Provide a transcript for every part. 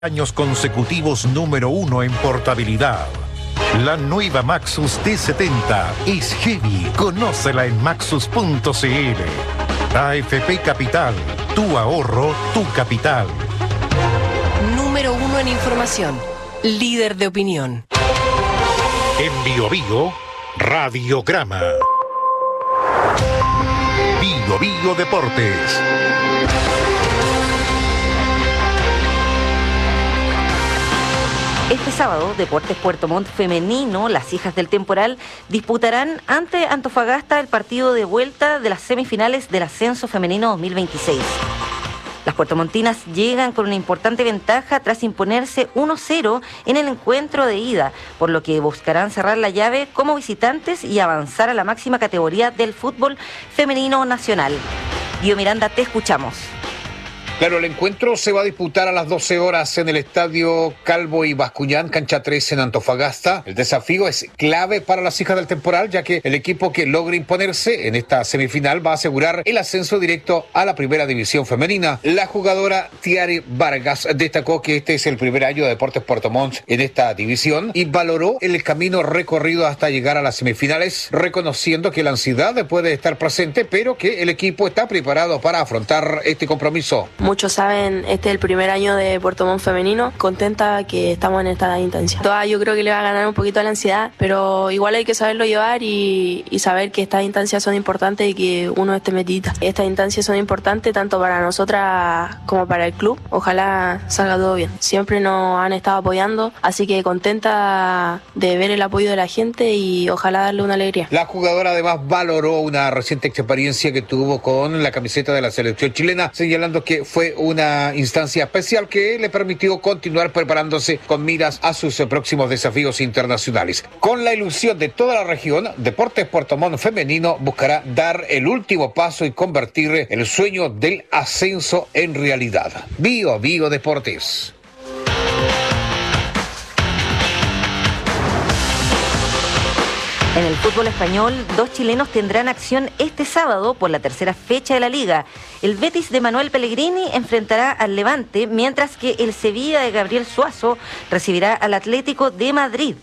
Años consecutivos número 1 en portabilidad. La nueva Maxus T70 es heavy. Conócela en maxus.cl. AFP Capital, tu ahorro, tu capital. Número 1 en información, líder de opinión. En Bio Bio, Radiograma. Bio Bio Deportes. Este sábado, Deportes Puerto Montt femenino, las hijas del temporal, disputarán ante Antofagasta el partido de vuelta de las semifinales del ascenso femenino 2026. Las puertomontinas llegan con una importante ventaja tras imponerse 1-0 en el encuentro de ida, por lo que buscarán cerrar la llave como visitantes y avanzar a la máxima categoría del fútbol femenino nacional. Dio Miranda, te escuchamos. Claro, el encuentro se va a disputar a las 12 horas en el estadio Calvo y Bascuñán, cancha 3 en Antofagasta. El desafío es clave para las hijas del temporal, ya que el equipo que logre imponerse en esta semifinal va a asegurar el ascenso directo a la primera división femenina. La jugadora Tiare Vargas destacó que este es el primer año de Deportes Puerto Montt en esta división y valoró el camino recorrido hasta llegar a las semifinales, reconociendo que la ansiedad puede estar presente, pero que el equipo está preparado para afrontar este compromiso. Muchos saben, este es el primer año de Puerto Montt femenino. Contenta que estamos en esta instancia. Yo creo que le va a ganar un poquito la ansiedad, pero igual hay que saberlo llevar y saber que estas instancias son importantes y que uno esté metida. Estas instancias son importantes tanto para nosotras como para el club. Ojalá salga todo bien. Siempre nos han estado apoyando, así que contenta de ver el apoyo de la gente y ojalá darle una alegría. La jugadora además valoró una reciente experiencia que tuvo con la camiseta de la selección chilena, señalando que fue una instancia especial que le permitió continuar preparándose con miras a sus próximos desafíos internacionales. Con la ilusión de toda la región, Deportes Puerto Montt femenino buscará dar el último paso y convertir el sueño del ascenso en realidad. Bio Bio Deportes. En el fútbol español, 2 chilenos tendrán acción este sábado por la tercera fecha de la Liga. El Betis de Manuel Pellegrini enfrentará al Levante, mientras que el Sevilla de Gabriel Suazo recibirá al Atlético de Madrid.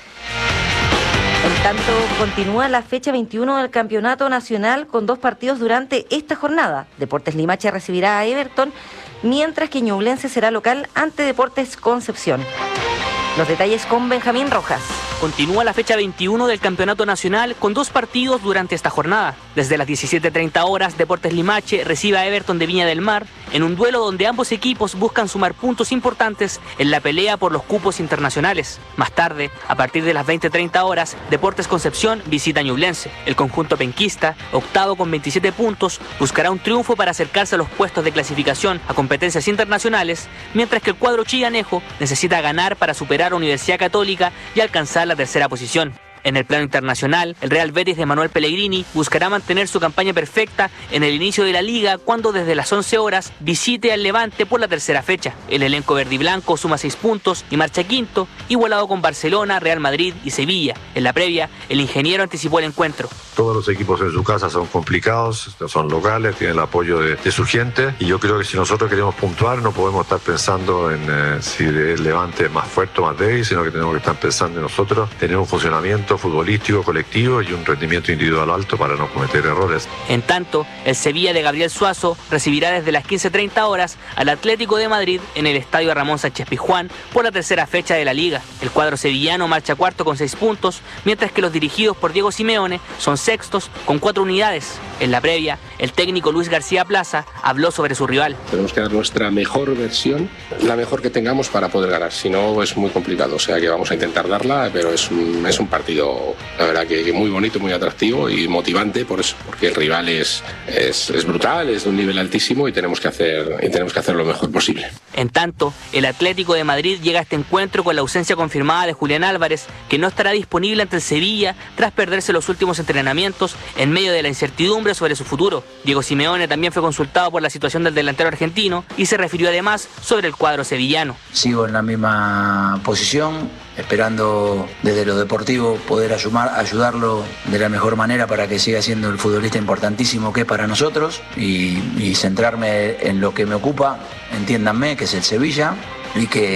En tanto, continúa la fecha 21 del Campeonato Nacional con 2 partidos durante esta jornada. Deportes Limache recibirá a Everton, mientras que Ñublense será local ante Deportes Concepción. Los detalles con Benjamín Rojas. Continúa la fecha 21 del Campeonato Nacional con 2 partidos durante esta jornada. Desde las 17:30 horas, Deportes Limache recibe a Everton de Viña del Mar en un duelo donde ambos equipos buscan sumar puntos importantes en la pelea por los cupos internacionales. Más tarde, a partir de las 20:30 horas, Deportes Concepción visita a Ñublense. El conjunto penquista, octavo con 27 puntos, buscará un triunfo para acercarse a los puestos de clasificación a competencias internacionales, mientras que el cuadro chillanejo necesita ganar para superar a Universidad Católica y alcanzar la tercera posición. En el plano internacional, el Real Betis de Manuel Pellegrini buscará mantener su campaña perfecta en el inicio de la liga cuando desde las 11 horas visite al Levante por la tercera fecha. El elenco verde y blanco suma 6 puntos y marcha quinto, igualado con Barcelona, Real Madrid y Sevilla. En la previa, el ingeniero anticipó el encuentro. Todos los equipos en su casa son complicados, son locales, tienen el apoyo de su gente y yo creo que si nosotros queremos puntuar no podemos estar pensando en si el Levante es más fuerte o más débil, sino que tenemos que estar pensando en nosotros, tener un funcionamiento futbolístico colectivo y un rendimiento individual alto para no cometer errores. En tanto, el Sevilla de Gabriel Suazo recibirá desde las 15:30 horas al Atlético de Madrid en el estadio Ramón Sánchez Pizjuán por la tercera fecha de la liga. El cuadro sevillano marcha cuarto con 6 puntos, mientras que los dirigidos por Diego Simeone son sextos con 4 unidades. En la previa, el técnico Luis García Plaza habló sobre su rival. Tenemos que dar nuestra mejor versión, la mejor que tengamos para poder ganar, si no es muy complicado, o sea que vamos a intentar darla, pero es un partido, la verdad que muy bonito, muy atractivo y motivante por eso, porque el rival es brutal, es de un nivel altísimo y tenemos que hacer lo mejor posible. En tanto, el Atlético de Madrid llega a este encuentro con la ausencia confirmada de Julián Álvarez, que no estará disponible ante el Sevilla tras perderse los últimos entrenamientos en medio de la incertidumbre sobre su futuro. Diego Simeone también fue consultado por la situación del delantero argentino y se refirió además sobre el cuadro sevillano. Sigo en la misma posición, esperando desde lo deportivo poder ayudarlo de la mejor manera para que siga siendo el futbolista importantísimo que es para nosotros y centrarme en lo que me ocupa, entiéndanme, que es el Sevilla. Vi que